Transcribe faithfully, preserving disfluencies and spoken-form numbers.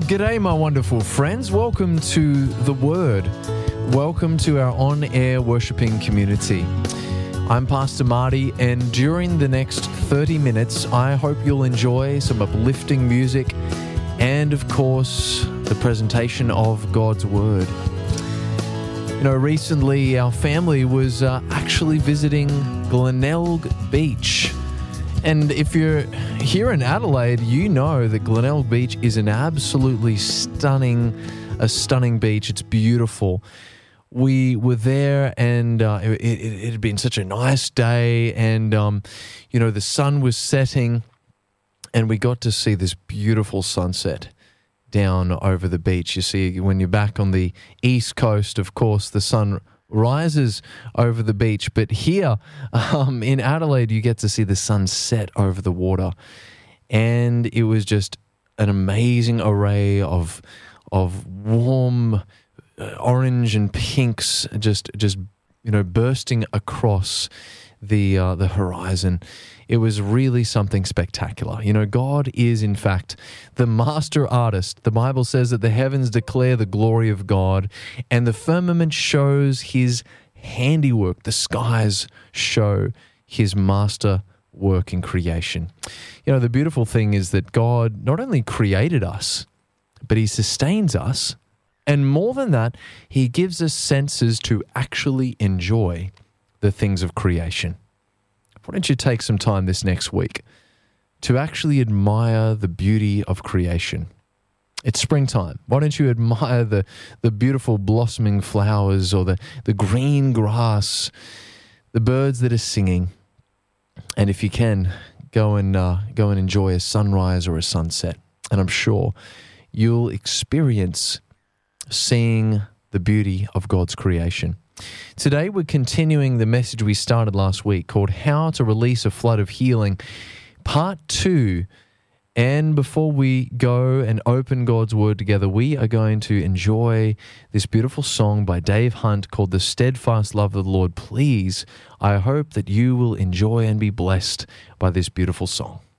g'day, my wonderful friends. Welcome to The Word. Welcome to our on-air worshipping community. I'm Pastor Marty, and during the next thirty minutes, I hope you'll enjoy some uplifting music and, of course, the presentation of God's Word. You know, recently our family was uh, actually visiting Glenelg Beach. And if you're here in Adelaide, you know that Glenelg Beach is an absolutely stunning, a stunning beach. It's beautiful. We were there, and uh, it, it, it had been such a nice day, and um, you know, the sun was setting, and we got to see this beautiful sunset down over the beach. You see, when you're back on the east coast, of course, the sun rises over the beach, but here um, in Adelaide, you get to see the sun set over the water, and it was just an amazing array of of warm uh, orange and pinks, just just you know bursting across the uh, the horizon. It was really something spectacular. You know, God is, in fact, the master artist. The Bible says that the heavens declare the glory of God, and the firmament shows his handiwork. The skies show his master work in creation. You know, the beautiful thing is that God not only created us, but he sustains us. And more than that, he gives us senses to actually enjoy the things of creation. Why don't you take some time this next week to actually admire the beauty of creation? It's springtime. Why don't you admire the, the beautiful blossoming flowers, or the, the green grass, the birds that are singing? And if you can, go and uh, go and enjoy a sunrise or a sunset. And I'm sure you'll experience seeing the beauty of God's creation. Today, we're continuing the message we started last week called How to Release a Flood of Healing, Part two. And before we go and open God's Word together, we are going to enjoy this beautiful song by Dave Hunt called The Steadfast Love of the Lord. Please, I hope that you will enjoy and be blessed by this beautiful song.